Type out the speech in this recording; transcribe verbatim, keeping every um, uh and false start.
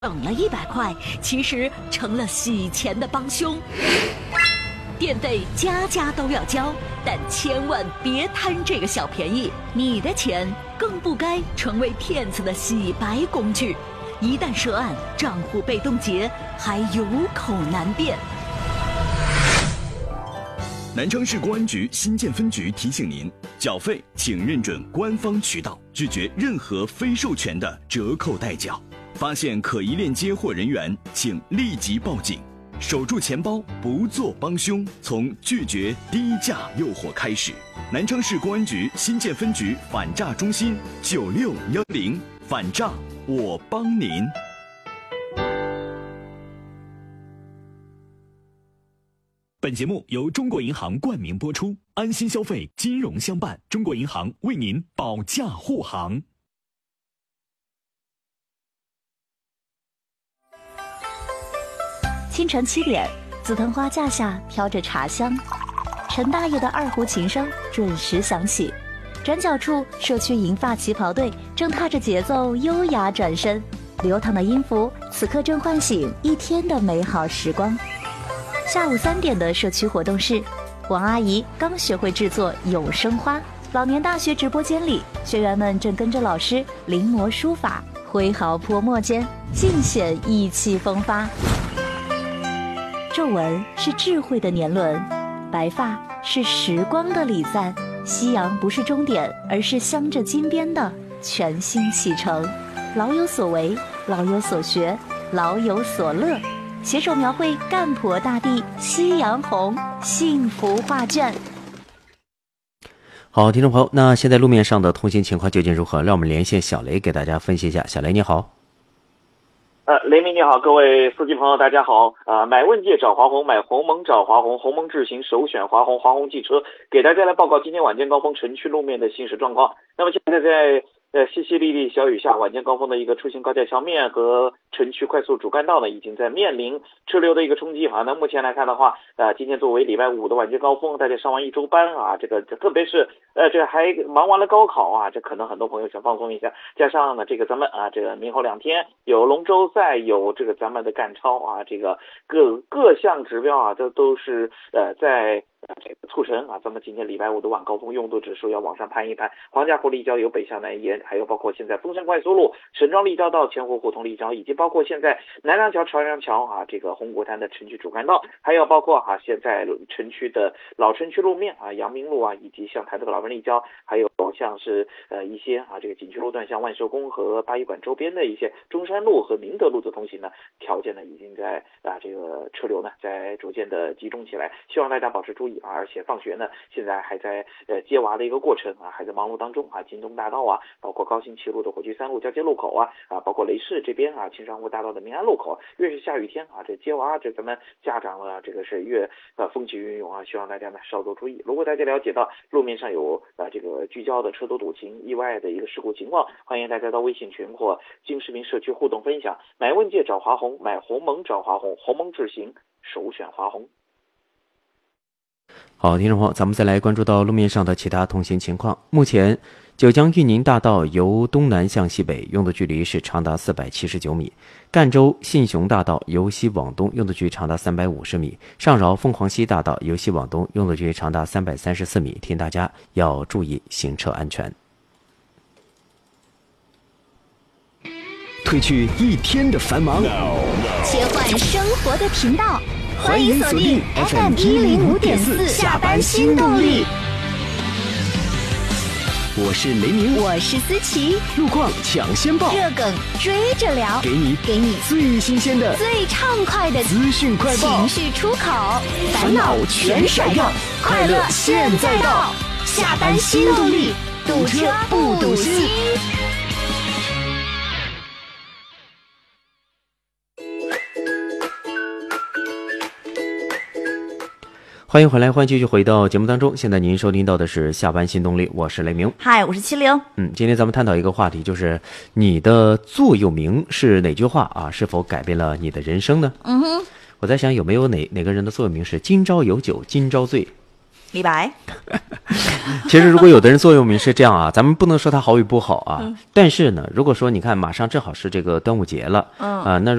省了一百块，其实成了洗钱的帮凶。电费家家都要交，但千万别贪这个小便宜，你的钱更不该成为骗子的洗白工具。一旦涉案，账户被冻结，还有口难辩。 南昌市公安局新建分局提醒您，缴费请认准官方渠道，拒绝任何非授权的折扣代缴。发现可疑链接或人员，请立即报警。守住钱包，不做帮凶，从拒绝低价诱惑开始。南昌市公安局新建分局反诈中心九六幺零，反诈我帮您。本节目由中国银行冠名播出，安心消费，金融相伴，中国银行为您保驾护航。 清晨七点，紫藤花架下飘着茶香，陈大爷的二胡琴声准时响起。转角处，社区银发旗袍队正踏着节奏优雅转身，流淌的音符此刻正唤醒一天的美好时光。下午三点的社区活动室，王阿姨刚学会制作永生花。老年大学直播间里，学员们正跟着老师临摹书法，挥毫泼墨间尽显意气风发。皱纹是智慧的年轮，白发是时光的礼赞。夕阳不是终点，而是镶着金边的全新启程。老有所为，老有所学，老有所乐，携手描绘干婆大地夕阳红幸福画卷。 好，听众朋友，那现在路面上的通行情况究竟如何？让我们连线小雷给大家分析一下。小雷你好。 呃，雷鸣你好，各位司机朋友大家好。啊、呃，买问界找华虹，买鸿蒙找华虹，鸿蒙智行首选华虹，华虹汽车给大家来报告今天晚间高峰城区路面的行驶状况。那么现在在呃淅淅沥沥小雨下，晚间高峰的一个出行高架桥面和城区快速主干道呢，已经在面临车流的一个冲击啊。那目前来看的话，呃，今天作为礼拜五的晚间高峰，大家上完一周班啊，这个特别是呃这还忙完了高考啊，这可能很多朋友想放松一下，加上呢这个咱们啊这个明后两天有龙舟赛，有这个咱们的赶超啊，这个各各项指标啊都都是呃在。这个促成啊，咱们今天礼拜五的晚高峰用度指数要往上攀一攀。黄家湖立交由北向南延，还有包括现在丰山快速路沈庄立交到前湖胡同立交，以及包括现在南廊桥朝阳桥啊，这个红谷滩的城区主干道，还有包括啊现在城区的老城区路面啊，阳明路啊，以及像台德老人立交，还有像是呃一些啊这个景区路段，像万寿宫和八一馆周边的一些中山路和明德路的通行呢，条件呢已经在啊这个车流呢在逐渐的集中起来，希望大家保持注意。而且放学呢，现在还在呃接娃的一个过程啊，还在忙碌当中啊。京东大道啊，包括高新七路的火炬三路交接路口啊，啊，包括雷市这边啊，青山湖大道的民安路口，越是下雨天啊，这接娃这咱们家长啊，这个是越呃风起云涌啊，希望大家呢稍作注意。如果大家了解到路面上有啊这个聚焦的车多堵情、意外的一个事故情况，欢迎大家到微信群或经市民社区互动分享。买问界找华虹，买鸿蒙找华虹，鸿蒙智行首选华虹。 好，听众朋友，咱们再来关注到路面上的其他通行情况。目前，九江运宁大道由东南向西北用的距离是长达四百七十九米；赣州信雄大道由西往东用的距离长达三百五十米；上饶凤凰西大道由西往东用的距离长达三百三十四米。提醒大家要注意行车安全。 褪去一天的繁忙， 切换生活的频道。欢迎锁定 F M 一零五点四下班新动力。 我是雷鸣， 我是思琪， 路况抢先报， 热梗追着聊， 给你给你最新鲜的、 最畅快的资讯快报， 情绪出口，烦恼全甩掉，快乐现在到。下班新动力，堵车不堵心。 欢迎回来，欢迎继续回到节目当中。现在您收听到的是下班新动力，我是雷鸣。 嗨，我是七零。 嗯，今天咱们探讨一个话题，就是你的座右铭是哪句话啊？是否改变了你的人生呢？ 嗯哼， 我在想有没有哪哪个人的座右铭是今朝有酒今朝醉。 李白。 其实如果有的人座右铭是这样啊，咱们不能说他好与不好啊，嗯、但是呢，如果说你看马上正好是这个端午节了，嗯啊、呃，那